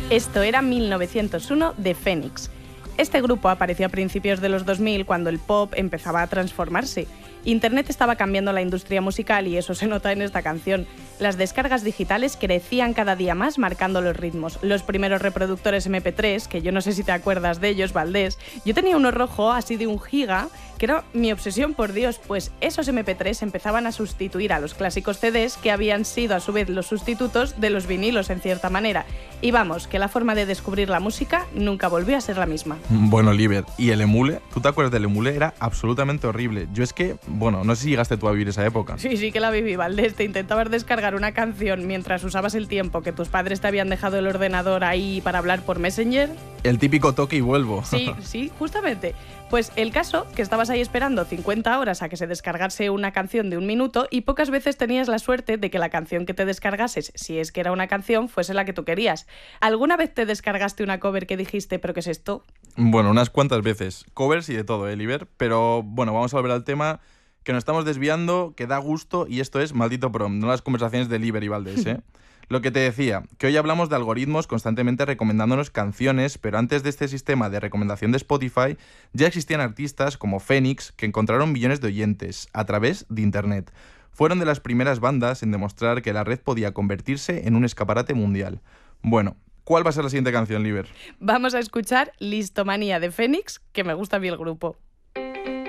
Esto era 1901 de Phoenix. Este grupo apareció a principios de los 2000 cuando el pop empezaba a transformarse. Internet estaba cambiando la industria musical y eso se nota en esta canción. Las descargas digitales crecían cada día más marcando los ritmos. Los primeros reproductores MP3, que yo no sé si te acuerdas de ellos, Valdés, yo tenía uno rojo así de 1 giga, que era mi obsesión, por Dios, pues esos MP3 empezaban a sustituir a los clásicos CDs que habían sido a su vez los sustitutos de los vinilos en cierta manera. Y vamos, que la forma de descubrir la música nunca volvió a ser la misma. Bueno, Liber, ¿y el emule? ¿Tú te acuerdas del emule? Era absolutamente horrible. Yo es que, bueno, no sé si llegaste tú a vivir esa época. Sí que la viví, Valdés. Te intentabas descargar una canción mientras usabas el tiempo que tus padres te habían dejado el ordenador ahí para hablar por Messenger. El típico toque y vuelvo. Sí, justamente. Pues el caso, que estabas ahí esperando 50 horas a que se descargase una canción de 1 minuto y pocas veces tenías la suerte de que la canción que te descargases, si es que era una canción, fuese la que tú querías. ¿Alguna vez te descargaste una cover que dijiste, ¿pero qué es esto? Bueno, unas cuantas veces. Covers y de todo, Liber. Pero bueno, vamos a volver al tema, que nos estamos desviando, que da gusto, y esto es Maldito Prom, no las conversaciones de Liber y Valdés, ¿eh? Lo que te decía, que hoy hablamos de algoritmos constantemente recomendándonos canciones, pero antes de este sistema de recomendación de Spotify ya existían artistas como Phoenix que encontraron millones de oyentes a través de Internet. Fueron de las primeras bandas en demostrar que la red podía convertirse en un escaparate mundial. Bueno, ¿cuál va a ser la siguiente canción, Liber? Vamos a escuchar Listomanía de Phoenix, que me gusta a mí el grupo.